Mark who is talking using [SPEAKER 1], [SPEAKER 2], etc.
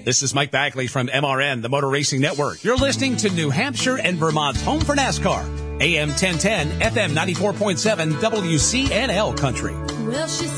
[SPEAKER 1] This is Mike Bagley from MRN, the Motor Racing Network. You're listening to New Hampshire and Vermont's home for NASCAR. AM 1010, FM 94.7, WCNL Country.
[SPEAKER 2] Well, she